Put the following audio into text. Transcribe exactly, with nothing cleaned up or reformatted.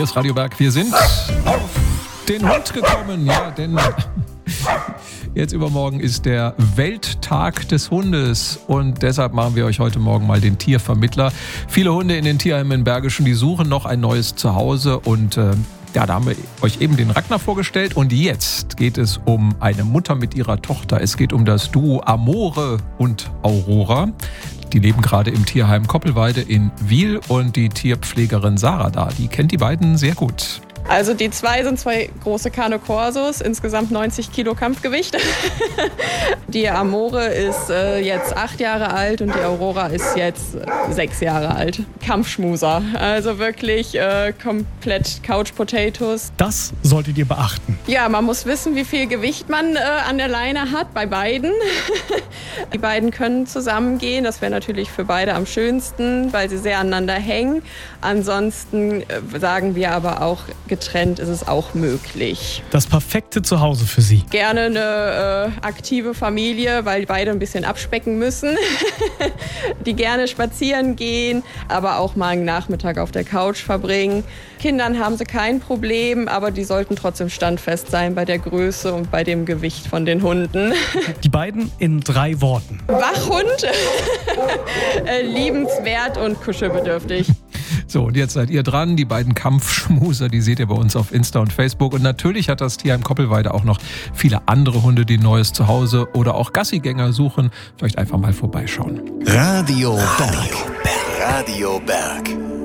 Hier ist Radio Berg. Wir sind auf den Hund gekommen. Ja, denn jetzt übermorgen ist der Welttag des Hundes. Und deshalb machen wir euch heute Morgen mal den Tiervermittler. Viele Hunde in den Tierheimen in Bergischen, die suchen noch ein neues Zuhause. Und äh, ja, da haben wir euch eben den Ragnar vorgestellt. Und jetzt geht es um eine Mutter mit ihrer Tochter. Es geht um das Duo Amore und Aurora. Die leben gerade im Tierheim Koppelweide in Wil und die Tierpflegerin Sarah da, die kennt die beiden sehr gut. Also die zwei sind zwei große Cane Corsos, insgesamt neunzig Kilo Kampfgewicht. Die Amore ist äh, jetzt acht Jahre alt und die Aurora ist jetzt äh, sechs Jahre alt. Kampfschmuser, also wirklich äh, komplett Couch Potatoes. Das solltet ihr beachten. Ja, man muss wissen, wie viel Gewicht man äh, an der Leine hat bei beiden. Die beiden können zusammengehen, das wäre natürlich für beide am schönsten, weil sie sehr aneinander hängen. Ansonsten äh, sagen wir aber auch, getrennt ist es auch möglich. Das perfekte Zuhause für Sie. Gerne eine äh, aktive Familie, weil beide ein bisschen abspecken müssen. Die gerne spazieren gehen, aber auch mal einen Nachmittag auf der Couch verbringen. Kindern haben sie kein Problem, aber die sollten trotzdem standfest sein bei der Größe und bei dem Gewicht von den Hunden. Die beiden in drei Worten. Wachhund, liebenswert und kuschelbedürftig. So, und jetzt seid ihr dran. Die beiden Kampfschmuser, die seht ihr bei uns auf Insta und Facebook. Und natürlich hat das Tierheim Koppelweide auch noch viele andere Hunde, die ein neues Zuhause oder auch Gassigänger suchen. Vielleicht einfach mal vorbeischauen. Radio Berg. Radio Berg.